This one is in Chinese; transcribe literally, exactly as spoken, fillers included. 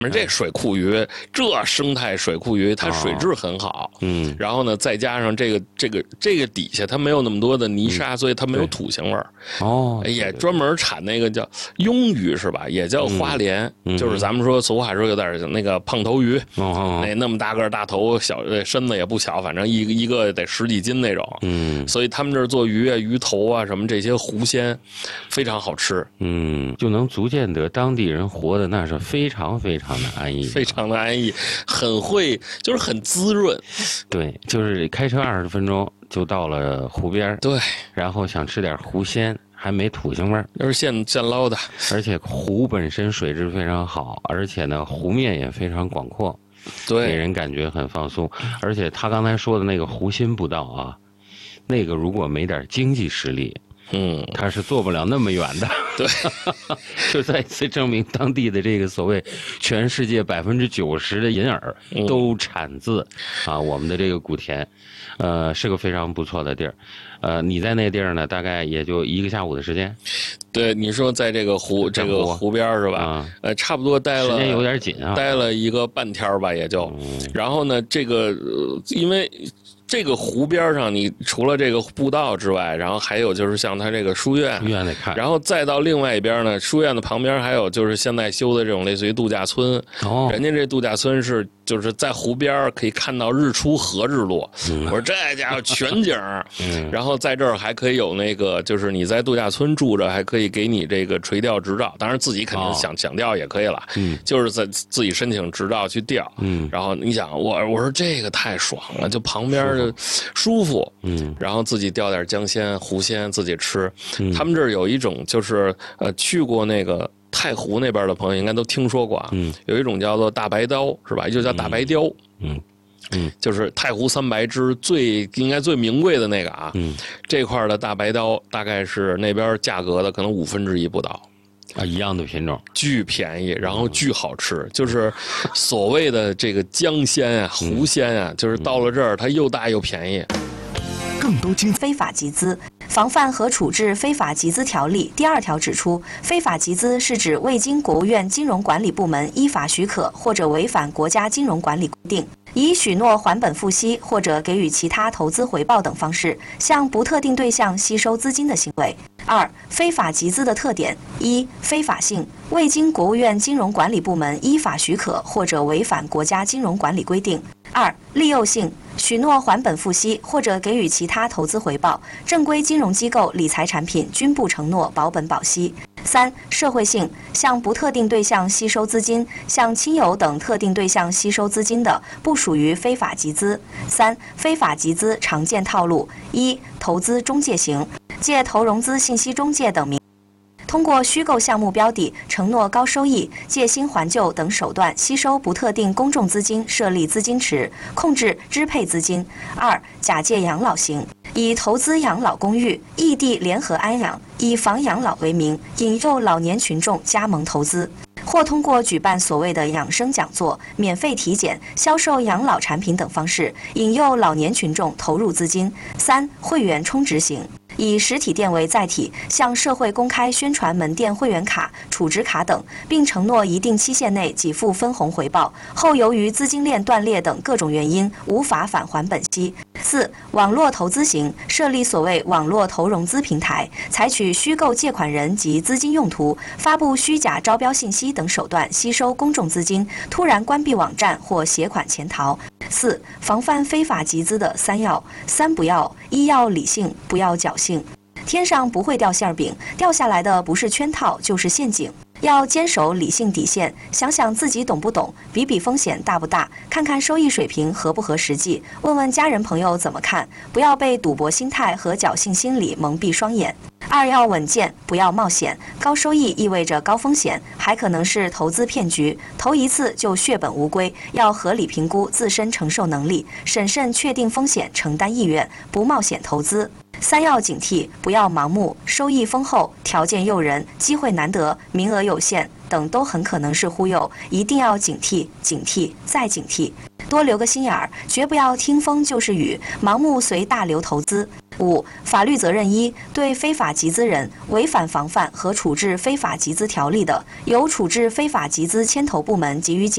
这水库鱼，这生态水库鱼，它水质很好， 嗯， 然后呢，再加上这个这个这个底下它没有那么多的泥沙，所以它没有土腥味儿。 哦， 也专门产那个叫鳙鱼是吧？也叫花鲢，就是咱们说俗话说有点那个胖头鱼，那那么大个大头，小身子也不小，反正一个一个得十几斤那种。嗯，所以他们这儿做鱼啊、鱼头啊什么这些湖鲜，非常好吃。 嗯，就能足见得当地人活的那是非常非常。的安逸， 非常的安逸，很会，就是很滋润。 对，就是开车二十分钟就到了湖边。 对， 然后想吃点湖鲜，还没土腥味儿， 都是现现捞的。 而且湖本身水质非常好，而且呢湖面也非常广阔， 对， 给人感觉很放松。而且他刚才说的那个湖心步道啊，那个如果没点经济实力。嗯，他是做不了那么远的。 对， 就再次证明当地的这个所谓全世界百分之九十的银耳都产自、嗯、啊我们的这个古田，呃，是个非常不错的地儿。呃，你在那地儿呢，大概也就一个下午的时间。 对，你说在这个湖这个湖边是吧？ 啊、 呃，差不多待了时间有点紧啊， 待了一个半天吧，也就。嗯、然后呢，这个、呃、因为。这个湖边上，你除了这个步道之外，然后还有就是像它这个书院， 书院得看， 然后再到另外一边呢，书院的旁边还有就是现在修的这种类似于度假村。哦，人家这度假村是就是在湖边可以看到日出和日落。嗯、我说这家伙全景。嗯，然后在这儿还可以有那个，就是你在度假村住着，还可以给你这个垂钓执照，当然自己肯定想、哦、想钓也可以了。嗯，就是在自己申请执照去钓。嗯，然后你想我我说这个太爽了，就旁边。舒服，嗯，然后自己钓点江鲜、湖鲜自己吃。嗯、他们这儿有一种就是呃，去过那个太湖那边的朋友应该都听说过啊，嗯，有一种叫做大白刀是吧？就叫大白鲷，嗯嗯，就是太湖三白之最应该最名贵的那个啊，嗯，这块的大白刀大概是那边价格的可能五分之一不到。 啊，一样的品种， 巨便宜，然后巨好吃，就是所谓的这个江鲜啊、湖鲜啊，就是到了这儿它又大又便宜。 更多精非法集资。防范和处置非法集资条例第二条指出，非法集资是指未经国务院金融管理部门依法许可或者违反国家金融管理规定，以许诺还本付息或者给予其他投资回报等方式，向不特定对象吸收资金的行为。二、非法集资的特点：一、非法性，未经国务院金融管理部门依法许可或者违反国家金融管理规定；二、利诱性，许诺还本付息或者给予其他投资回报，正规金融机构理财产品均不承诺保本保息。三、社会性，向不特定对象吸收资金，向亲友等特定对象吸收资金的，不属于非法集资。三、非法集资常见套路：一、投资中介型，借投融资信息中介等名。通过虚构项目标的、承诺高收益、借新还旧等手段吸收不特定公众资金，设立资金池，控制支配资金。二、假借养老型，以投资养老公寓、异地联合安养、以房养老为名，引诱老年群众加盟投资，或通过举办所谓的养生讲座、免费体检、销售养老产品等方式，引诱老年群众投入资金。三、会员充值型，以实体店为载体，向社会公开宣传门店会员卡、储值卡等，并承诺一定期限内给付分红回报，后由于资金链断裂等各种原因，无法返还本息。四、网络投资型，设立所谓网络投融资平台，采取虚构借款人及资金用途，发布虚假招标信息等手段吸收公众资金，突然关闭网站或携款潜逃。四、防范非法集资的三要：三不要，一要理性，不要侥幸。天上不会掉馅儿饼，掉下来的不是圈套就是陷阱。要坚守理性底线，想想自己懂不懂，比比风险大不大，看看收益水平合不合实际，问问家人朋友怎么看，不要被赌博心态和侥幸心理蒙蔽双眼。二要稳健，不要冒险，高收益意味着高风险，还可能是投资骗局，投一次就血本无归，要合理评估自身承受能力，审慎确定风险承担意愿，不冒险投资。三要警惕，不要盲目，收益丰厚、条件诱人、机会难得、名额有限等都很可能是忽悠，一定要警惕、警惕再警惕，多留个心眼儿，绝不要听风就是雨，盲目随大流投资。 五、法律责任一，对非法集资人违反防范和处置非法集资条例的，由处置非法集资牵头部门给予警